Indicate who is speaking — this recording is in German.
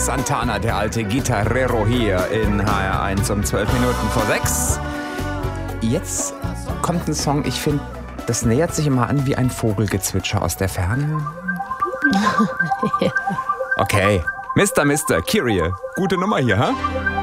Speaker 1: Carlos Santana, der alte Gitarrero hier in HR1 um 12 Minuten vor 6. Jetzt kommt ein Song, ich finde, das nähert sich immer an wie ein Vogelgezwitscher aus der Ferne. Okay, Mr. Kyrie, gute Nummer hier, ha?